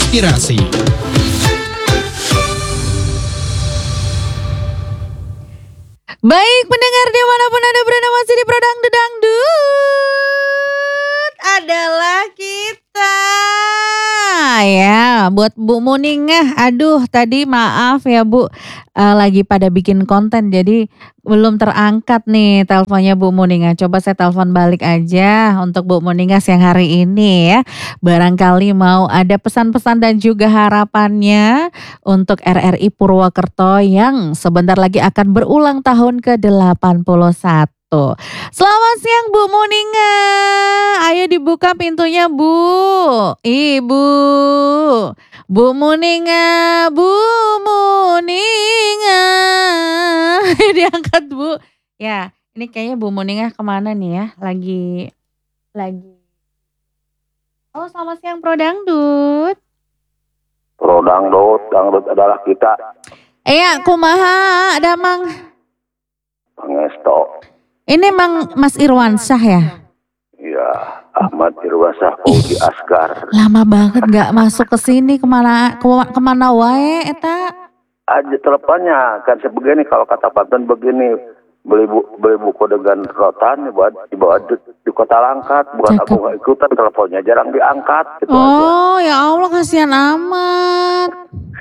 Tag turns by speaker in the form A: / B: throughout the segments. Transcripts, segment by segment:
A: inspirasi.
B: Baik pendengar dimanapun Anda berada, masih di Pro Dangdut adalah kita. Ya, buat Bu Muningah, aduh tadi maaf ya Bu, lagi pada bikin konten jadi belum terangkat nih teleponnya Bu Muningah. Coba saya telepon balik aja untuk Bu Muningah siang hari ini ya. Barangkali mau ada pesan-pesan dan juga harapannya untuk RRI Purwokerto yang sebentar lagi akan berulang tahun ke-81. Selamat siang Bu Muninga. Ayo dibuka pintunya Bu. Ibu. Bu Muninga, Bu Muninga. Diangkat Bu. Ya, ini kayaknya Bu Muninga kemana nih ya? Lagi. Oh, selamat siang Pro Dangdut.
C: Pro Dangdut adalah kita.
B: Iya, kumaha ada Mang.
C: Pangesto.
B: Ini Mang Mas Irwansyah ya?
C: Iya, Ahmad Irwansyah Fauzi Asgar.
B: Lama banget gak masuk ke sini, kemana wae eta?
C: Aja teleponnya kan sebegini, kalau kata Pantun begini, beli buku dengan rotan dibawa di Kota Langkat, bukan
B: Cakep.
C: aku nggak ikutan, teleponnya jarang diangkat gitu aja.
B: Oh ya Allah, kasihan amat.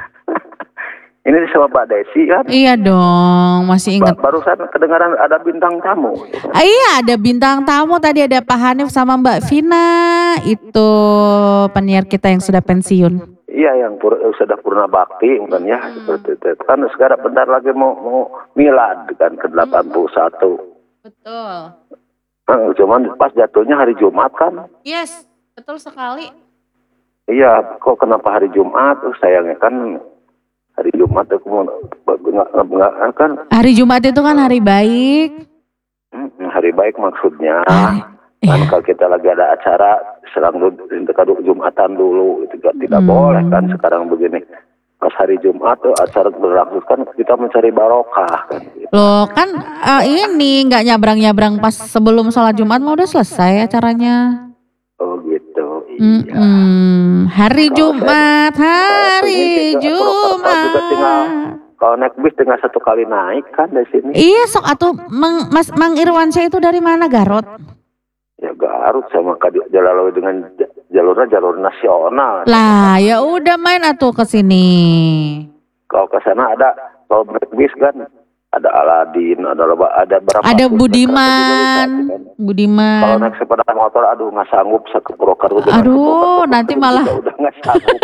C: Ini sama Mbak Desi kan?
B: Iya dong, masih ingat.
C: Barusan kedengaran ada bintang tamu.
B: Iya, ada bintang tamu tadi, ada Pak Hanif sama Mbak Vina. Itu penyiar kita yang sudah pensiun.
C: Iya, yang sudah purna bakti mungkin ya, seperti itu. Kan sekarang bentar lagi mau milad kan ke-81.
B: Betul.
C: Cuman pas jatuhnya hari Jumat kan.
B: Yes, betul sekali.
C: Iya, kok kenapa hari Jumat? Sayangnya kan hari Jumat aku nggak kan.
B: Hari Jumat itu kan hari baik.
C: Hari baik maksudnya.
B: Iya.
C: Kan kalau kita lagi ada acara serang Jumatan dulu, itu tidak boleh kan sekarang begini. Pas hari Jumat tuh acara berlangsung kan kita mencari barokah kan. Gitu.
B: Loh kan ini nggak nyabrang-nyabrang pas sebelum sholat Jumat mau udah selesai acaranya.
C: Oh gitu. Iya.
B: Hari Jumat, hari Jumat.
C: Juga tinggal kalau naik bis tinggal 1 kali naik kan dari sini.
B: Iya sok atuh Mang Irwansyah itu dari mana, Garut?
C: Ya Garut sama Jalalawi dengan jalur nasional.
B: Lah ya udah main atuh ke sini.
C: Kalau ke sana ada, kalau naik bis kan ada Aladin, ada berapa?
B: Ada Budiman. Budiman.
C: Kalau naik sepeda motor, aduh nggak sanggup ke Purwokerto.
B: Aduh, nanti malah
C: udah nggak sanggup.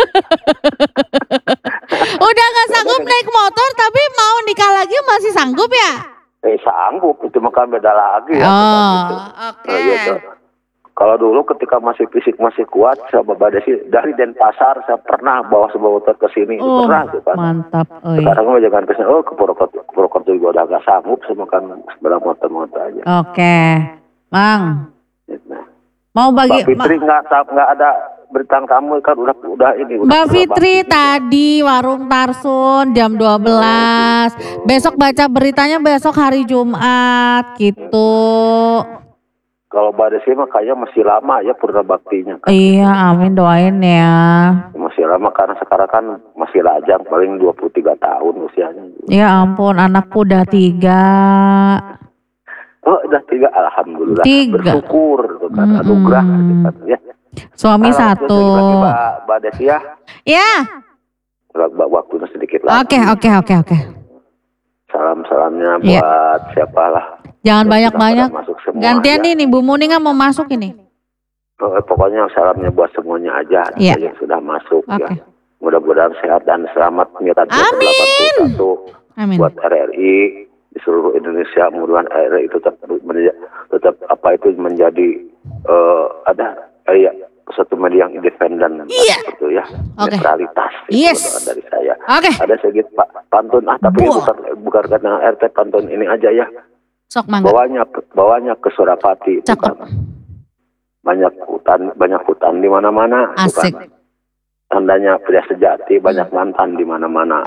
B: Udah nggak sanggup naik motor, tapi mau nikah lagi masih sanggup ya?
C: Sanggup, itu maka beda lagi ya.
B: Oh,
C: gitu.
B: oke.
C: Nah, gitu. Kalau dulu ketika masih fisik masih kuat, saya Desi dari Denpasar saya pernah bawa sebuah motor ke sini, pernah tuh kan.
B: Mantap.
C: Sekarang mah jangan ke sini, ke Purwokerto juga udah gak sanggup, sama kan sepeda motor aja.
B: Oke, Mang.
C: Nah.
B: Mau bagi
C: Mbak Fitri nggak ada berita kamu kan udah ini.
B: Mbak Fitri tadi warung Tarsun jam 12. Besok baca beritanya besok hari Jumat gitu.
C: Kalau Mbak Desi mah kayaknya masih lama ya purna baktinya. Kan?
B: Iya, amin doain ya.
C: Masih lama karena sekarang kan masih lajang paling 23 tahun usianya.
B: Ya ampun, anakku udah 3.
C: Oh, udah 3, alhamdulillah.
B: 3.
C: Bersyukur gitu kan, anugerah gitu kan ya.
B: Suami 1.
C: Mbak Desi ya.
B: Ya.
C: Waktunya sedikit lagi.
B: Oke.
C: Salam-salamnya
B: Ya.
C: buat siapalah.
B: Jangan banyak-banyak. Gantian
C: ya.
B: nih Bu Muninga mau masuk ini.
C: Pokoknya salamnya buat semuanya aja
B: Ya.
C: yang sudah masuk
B: Oke.
C: ya. Mudah-mudahan sehat dan selamat milad
B: Amin. Amin.
C: buat RRI di seluruh Indonesia. Mudah-mudahan RRI itu tetap apa itu menjadi satu media yang independen.
B: Iya.
C: Gitu ya.
B: Oke.
C: Netralitas.
B: Yes.
C: Itu dari saya.
B: Oke.
C: Ada sedikit pantun tapi bukan karena RT pantun ini aja ya.
B: Sok mangga.
C: Bawanya ke Surapati.
B: Cakep.
C: Banyak hutan di mana-mana.
B: Asik.
C: Bukan. Tandanya pria sejati, banyak mantan di mana-mana.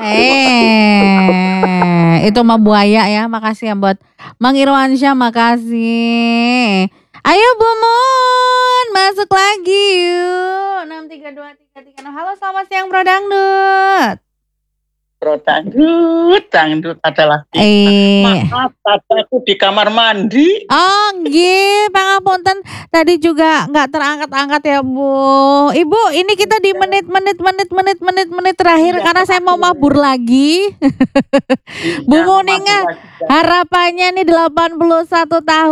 B: Itu mah buaya ya. Makasih ya buat Mang Irwansyah, makasih. Ayo Bu Mun, masuk lagi yuk. 63233. Halo, selamat siang Bro Dangdut.
A: Bro dangdut adalah kita. Maaf, tadi aku di kamar mandi.
B: Oh, nggih, pangapunten. Tadi juga nggak terangkat-angkat ya, Bu. Ibu, ini kita di menit terakhir
A: Iya,
B: karena saya mau mabur lagi. Bu
A: Iya,
B: Muninga,
A: mabur lagi.
B: harapannya nih 81 tahun.